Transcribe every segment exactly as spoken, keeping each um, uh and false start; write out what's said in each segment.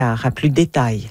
À plus de détails.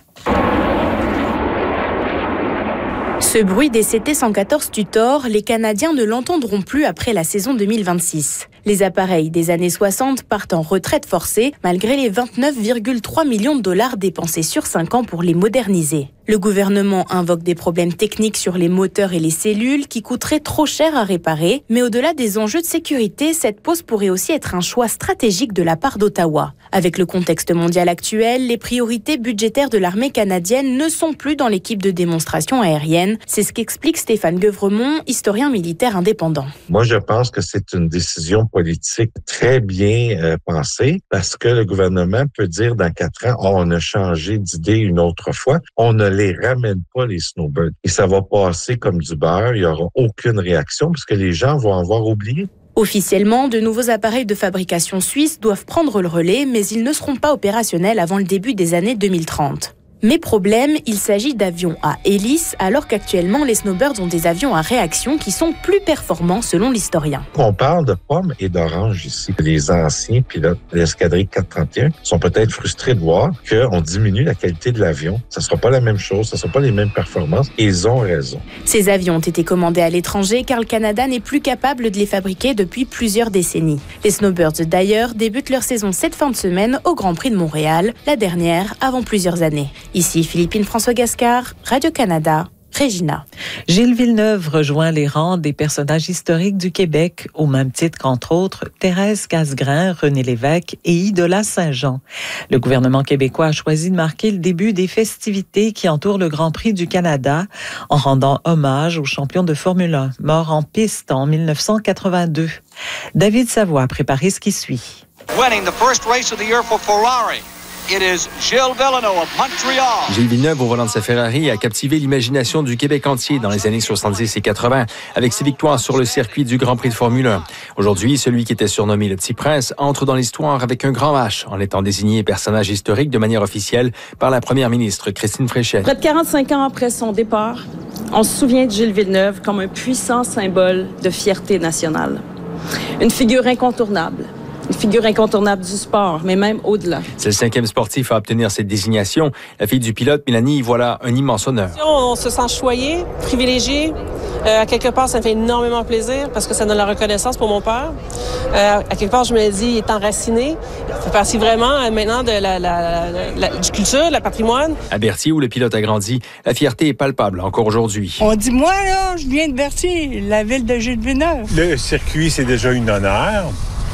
Ce bruit des C T cent quatorze Tutor, les Canadiens ne l'entendront plus après la saison deux mille vingt-six. Les appareils des années soixante partent en retraite forcée, malgré les vingt-neuf virgule trois millions de dollars dépensés sur cinq ans pour les moderniser. Le gouvernement invoque des problèmes techniques sur les moteurs et les cellules qui coûteraient trop cher à réparer. Mais au-delà des enjeux de sécurité, cette pause pourrait aussi être un choix stratégique de la part d'Ottawa. Avec le contexte mondial actuel, les priorités budgétaires de l'armée canadienne ne sont plus dans l'équipe de démonstration aérienne. C'est ce qu'explique Stéphane Guevremont, historien militaire indépendant. Moi, je pense que c'est une décision politique très bien euh, pensée parce que le gouvernement peut dire dans quatre ans, oh, on a changé d'idée une autre fois. On ne les ramène pas, les snowbirds. Et ça va passer comme du beurre. Il n'y aura aucune réaction parce que les gens vont avoir oublié. Officiellement, de nouveaux appareils de fabrication suisse doivent prendre le relais, mais ils ne seront pas opérationnels avant le début des années deux mille trente. Mais problème, il s'agit d'avions à hélice, alors qu'actuellement, les snowbirds ont des avions à réaction qui sont plus performants selon l'historien. On parle de pommes et d'oranges ici. Les anciens pilotes de l'escadrille quatre cent trente et un sont peut-être frustrés de voir qu'on diminue la qualité de l'avion. Ça ne sera pas la même chose, ça ne sera pas les mêmes performances, et ils ont raison. Ces avions ont été commandés à l'étranger car le Canada n'est plus capable de les fabriquer depuis plusieurs décennies. Les snowbirds, d'ailleurs, débutent leur saison cette fin de semaine au Grand Prix de Montréal, la dernière avant plusieurs années. Ici Philippine François Gascard, Radio-Canada, Regina. Gilles Villeneuve rejoint les rangs des personnages historiques du Québec, au même titre qu'entre autres Thérèse Casgrain, René Lévesque et Idola Saint-Jean. Le gouvernement québécois a choisi de marquer le début des festivités qui entourent le Grand Prix du Canada en rendant hommage aux champions de Formule un, morts en piste en dix-neuf cent quatre-vingt-deux. David Savoie a préparé ce qui suit. Winning the first race of the year for Ferrari. It is Gilles Villeneuve of Montreal. Gilles Villeneuve, au volant de sa Ferrari, a captivé l'imagination du Québec entier dans les années soixante-dix et quatre-vingt, avec ses victoires sur le circuit du Grand Prix de Formule un. Aujourd'hui, celui qui était surnommé le Petit Prince entre dans l'histoire avec un grand H, en étant désigné personnage historique de manière officielle par la première ministre Christine Fréchette. Près de quarante-cinq ans après son départ, on se souvient de Gilles Villeneuve comme un puissant symbole de fierté nationale. Une figure incontournable. Une figure incontournable du sport, mais même au-delà. C'est le cinquième sportif à obtenir cette désignation. La fille du pilote, Mélanie, y voilà un immense honneur. On se sent choyé, privilégié. Euh, à quelque part, ça me fait énormément plaisir parce que ça donne la reconnaissance pour mon père. Euh, à quelque part, je me dis, il est enraciné. Il fait partie vraiment euh, maintenant de la, la, la, la du culture, la patrimoine. À Berthier, où le pilote a grandi, la fierté est palpable encore aujourd'hui. On dit, moi, là, je viens de Berthier, la ville de Gilles Villeneuve. Le circuit, c'est déjà une honneur.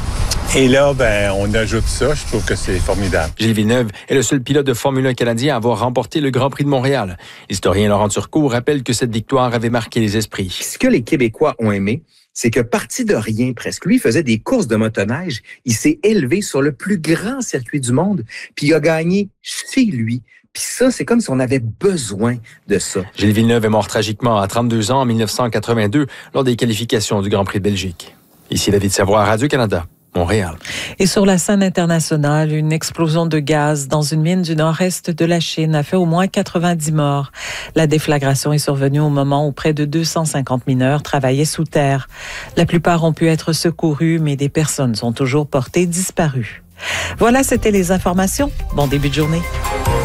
Et là, ben, on ajoute ça. Je trouve que c'est formidable. Gilles Villeneuve est le seul pilote de Formule un canadien à avoir remporté le Grand Prix de Montréal. L'historien Laurent Turcot rappelle que cette victoire avait marqué les esprits. Ce que les Québécois ont aimé, c'est que parti de rien presque, lui, il faisait des courses de motoneige. Il s'est élevé sur le plus grand circuit du monde, puis il a gagné chez lui. Puis ça, c'est comme si on avait besoin de ça. Gilles Villeneuve est mort tragiquement à trente-deux ans en dix-neuf cent quatre-vingt-deux lors des qualifications du Grand Prix de Belgique. Ici David Savoie, Radio-Canada. Montréal. Et sur la scène internationale, une explosion de gaz dans une mine du nord-est de la Chine a fait au moins quatre-vingt-dix morts. La déflagration est survenue au moment où près de deux cent cinquante mineurs travaillaient sous terre. La plupart ont pu être secourus, mais des personnes sont toujours portées disparues. Voilà, c'était les informations. Bon début de journée.